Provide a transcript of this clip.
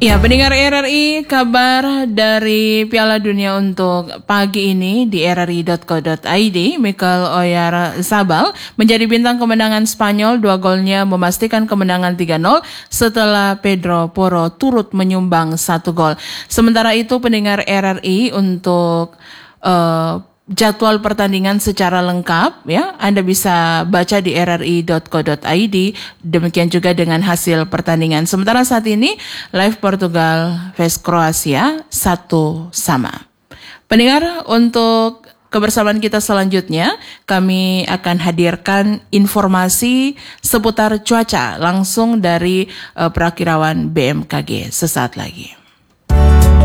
Ya, pendengar RRI, kabar dari Piala Dunia untuk pagi ini di rri.co.id. Mikel Oyarzabal menjadi bintang kemenangan Spanyol, 2 golnya memastikan kemenangan 3-0 setelah Pedro Porro turut menyumbang 1 gol. Sementara itu pendengar RRI untuk jadwal pertandingan secara lengkap ya Anda bisa baca di rri.co.id, demikian juga dengan hasil pertandingan. Sementara saat ini live Portugal vs Kroasia 1-1. Pendengar, untuk kebersamaan kita selanjutnya kami akan hadirkan informasi seputar cuaca langsung dari perakirawan BMKG sesaat lagi.